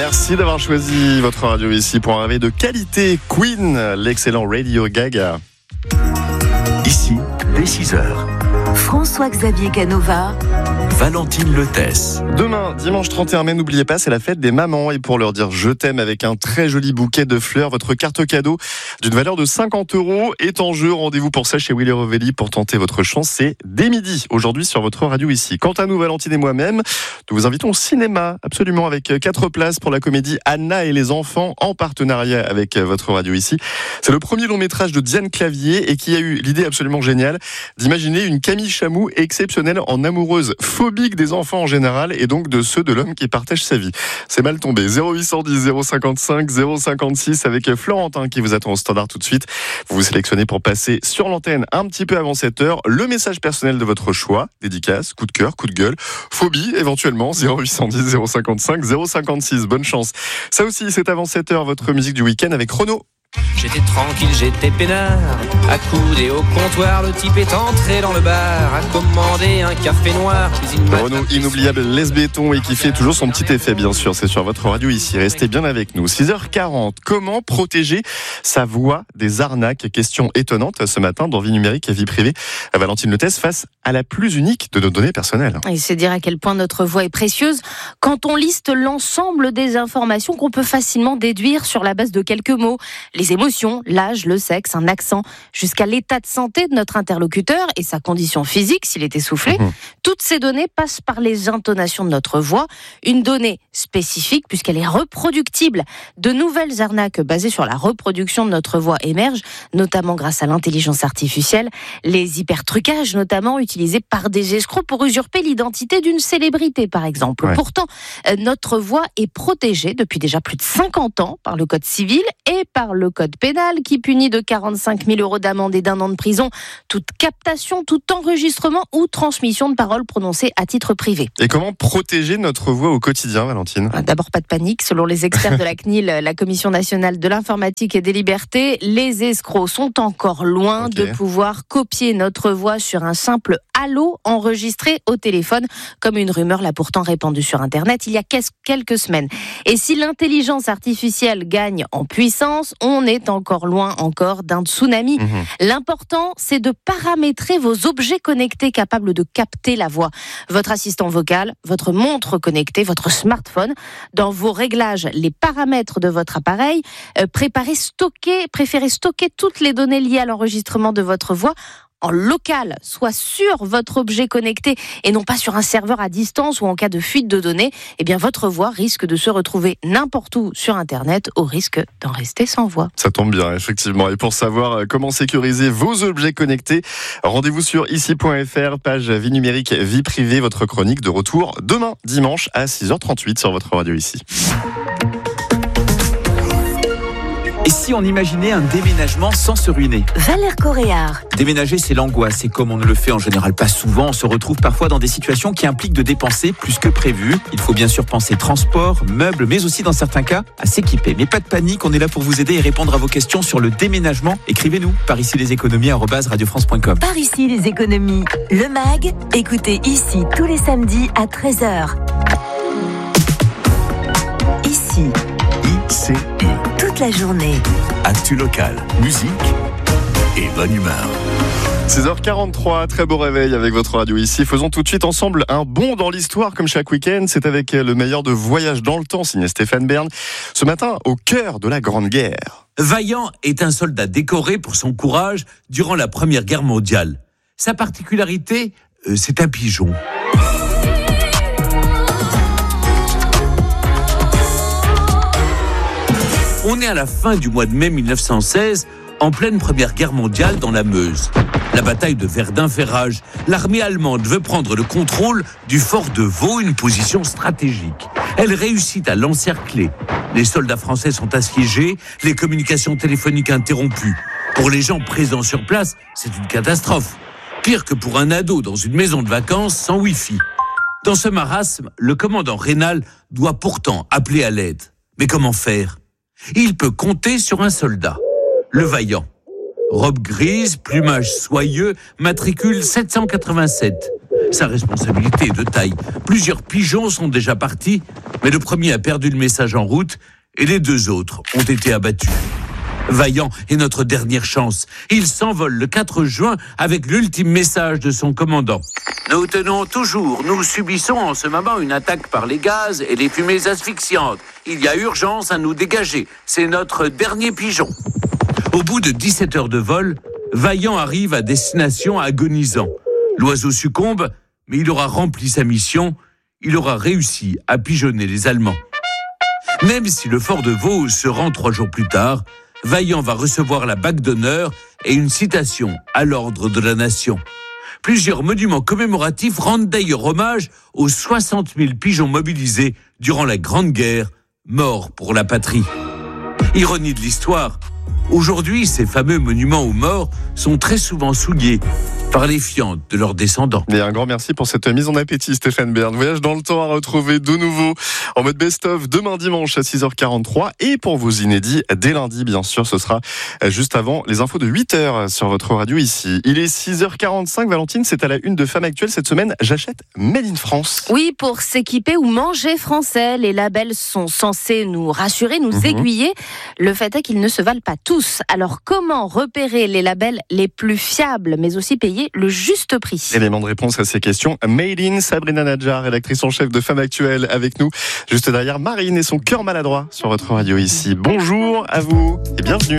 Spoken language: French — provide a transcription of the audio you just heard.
Merci d'avoir choisi votre radio ici pour un réveil de qualité. Queen, l'excellent Radio Gaga. Ici, dès 6h. François-Xavier Canova, Valentine Lethesse. Demain, dimanche 31 mai, n'oubliez pas, c'est la fête des mamans. Et pour leur dire je t'aime avec un très joli bouquet de fleurs, votre carte cadeau d'une valeur de 50 € est en jeu. Rendez-vous pour ça chez Willy Revelli pour tenter votre chance. C'est dès midi, aujourd'hui sur votre radio ici. Quant à nous, Valentine et moi-même, nous vous invitons au cinéma, absolument, avec 4 places pour la comédie Anna et les enfants en partenariat avec votre radio ici. C'est le premier long métrage de Diane Clavier et qui a eu l'idée absolument géniale d'imaginer une Camille Chamou exceptionnelle en amoureuse phobique des enfants en général et donc de ceux de l'homme qui partage sa vie. C'est mal tombé. 0810 055 056 avec Florentin qui vous attend au standard tout de suite. Vous vous sélectionnez pour passer sur l'antenne un petit peu avant 7h. Le message personnel de votre choix, dédicace, coup de cœur, coup de gueule, phobie éventuellement, 0810 055 056. Bonne chance. Ça aussi, c'est avant 7h, votre musique du week-end avec Renaud. J'étais tranquille, j'étais peinard, accoudé au comptoir, le type est entré dans le bar, a commandé un café noir. Renaud, inoubliable, laisse béton et qui fait toujours son petit effet, bien sûr, c'est sur votre radio ici, restez bien avec nous. 6h40, comment protéger sa voix des arnaques? Question étonnante ce matin dans Vie numérique et vie privée. Valentine Lethesse face à la plus unique de nos données personnelles. Et c'est dire à quel point notre voix est précieuse quand on liste l'ensemble des informations qu'on peut facilement déduire sur la base de quelques mots. Les émotions, l'âge, le sexe, un accent, jusqu'à l'état de santé de notre interlocuteur et sa condition physique s'il est essoufflé. Toutes ces données passent par les intonations de notre voix, une donnée spécifique puisqu'elle est reproductible. De nouvelles arnaques basées sur la reproduction de notre voix émergent, notamment grâce à l'intelligence artificielle, les hypertrucages notamment utilisés par des escrocs pour usurper l'identité d'une célébrité par exemple. Ouais. Pourtant, notre voix est protégée depuis déjà plus de 50 ans par le Code civil et par le Code pénal qui punit de 45 000 € d'amende et d'1 an de prison toute captation, tout enregistrement ou transmission de paroles prononcées à titre privé. Et comment protéger notre voix au quotidien, Valentine ? D'abord, pas de panique. Selon les experts de la CNIL, la Commission nationale de l'informatique et des libertés, les escrocs sont encore loin de pouvoir copier notre voix sur un simple allô enregistré au téléphone, comme une rumeur l'a pourtant répandue sur Internet il y a quelques semaines. Et si l'intelligence artificielle gagne en puissance, on est encore loin d'un tsunami. L'important, c'est de paramétrer vos objets connectés capables de capter la voix. Votre assistant vocal, votre montre connectée, votre smartphone. Dans vos réglages, les paramètres de votre appareil, préférez stocker toutes les données liées à l'enregistrement de votre voix en local, soit sur votre objet connecté et non pas sur un serveur à distance ou en cas de fuite de données, eh bien votre voix risque de se retrouver n'importe où sur Internet au risque d'en rester sans voix. Ça tombe bien, effectivement. Et pour savoir comment sécuriser vos objets connectés, rendez-vous sur ici.fr, page Vie numérique, vie privée, votre chronique de retour demain, dimanche à 6h38 sur votre radio ici. Et si on imaginait un déménagement sans se ruiner ? Valère Coréard. Déménager, c'est l'angoisse. Et comme on ne le fait en général pas souvent, on se retrouve parfois dans des situations qui impliquent de dépenser plus que prévu. Il faut bien sûr penser transport, meubles, mais aussi dans certains cas, à s'équiper. Mais pas de panique, on est là pour vous aider et répondre à vos questions sur le déménagement. Écrivez-nous par ici les économies @radiofrance.com. Par ici les économies. Le MAG, écoutez ici tous les samedis à 13h. Ici. ICI. Toute la journée. Actu local, musique et bonne humeur. 6h43, très beau réveil avec votre radio ici. Faisons tout de suite ensemble un bond dans l'histoire comme chaque week-end. C'est avec le meilleur de Voyage dans le temps, signé Stéphane Bern. Ce matin, au cœur de la Grande Guerre. Vaillant est un soldat décoré pour son courage durant la Première Guerre mondiale. Sa particularité, c'est un pigeon. On est à la fin du mois de mai 1916, en pleine Première Guerre mondiale dans la Meuse. La bataille de Verdun fait rage. L'armée allemande veut prendre le contrôle du fort de Vaux, une position stratégique. Elle réussit à l'encercler. Les soldats français sont assiégés, les communications téléphoniques interrompues. Pour les gens présents sur place, c'est une catastrophe. Pire que pour un ado dans une maison de vacances sans Wi-Fi. Dans ce marasme, le commandant Rénal doit pourtant appeler à l'aide. Mais comment faire ? Il peut compter sur un soldat, le Vaillant. Robe grise, plumage soyeux, matricule 787. Sa responsabilité est de taille. Plusieurs pigeons sont déjà partis, mais le premier a perdu le message en route et les 2 autres ont été abattus. Vaillant est notre dernière chance. Il s'envole le 4 juin avec l'ultime message de son commandant. Nous tenons toujours, nous subissons en ce moment une attaque par les gaz et les fumées asphyxiantes. Il y a urgence à nous dégager. C'est notre dernier pigeon. Au bout de 17 heures de vol, Vaillant arrive à destination agonisant. L'oiseau succombe, mais il aura rempli sa mission. Il aura réussi à pigeonner les Allemands. Même si le fort de Vaux se rend 3 jours plus tard, Vaillant va recevoir la bague d'honneur et une citation à l'ordre de la nation. Plusieurs monuments commémoratifs rendent d'ailleurs hommage aux 60 000 pigeons mobilisés durant la Grande Guerre, morts pour la patrie. Ironie de l'histoire, aujourd'hui, ces fameux monuments aux morts sont très souvent souillés par les fientes de leurs descendants. Et un grand merci pour cette mise en appétit, Stéphane Bern. Voyage dans le temps à retrouver de nouveau en mode best-of demain dimanche à 6h43. Et pour vos inédits, dès lundi, bien sûr, ce sera juste avant les infos de 8h sur votre radio ici. Il est 6h45. Valentine, c'est à la une de Femme Actuelle cette semaine. J'achète Made in France. Oui, pour s'équiper ou manger français, les labels sont censés nous rassurer, nous aiguiller. Le fait est qu'ils ne se valent pas tous. Alors, comment repérer les labels les plus fiables, mais aussi payer le juste prix? Élément de réponse à ces questions. Made in, Sabrina Nadjar, rédactrice en chef de Femme Actuelle, avec nous. Juste derrière Marine et son cœur maladroit sur votre radio ici. Bonjour à vous et bienvenue.